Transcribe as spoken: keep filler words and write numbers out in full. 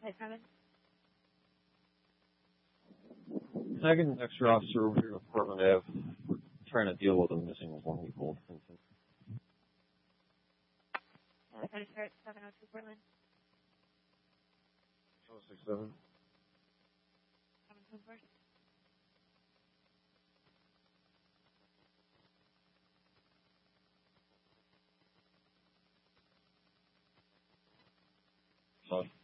Five seven. Can I get an extra officer over here at Portland Ave? We're trying to deal with a missing one-week-old infant. Uh, County Sheriff seven oh two Portland. oh six seven. Seven two four. Sorry.